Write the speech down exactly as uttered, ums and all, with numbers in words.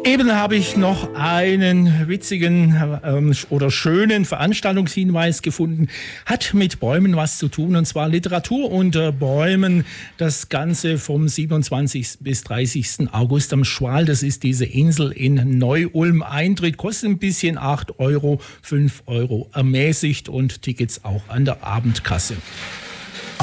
Eben habe ich noch einen witzigen ähm, oder schönen Veranstaltungshinweis gefunden. Hat mit Bäumen was zu tun, und zwar Literatur unter Bäumen. Das Ganze vom siebenundzwanzigsten bis dreißigsten August am Schwal. Das ist diese Insel in Neu-Ulm. Eintritt kostet ein bisschen acht Euro, fünf Euro ermäßigt und Tickets auch an der Abendkasse.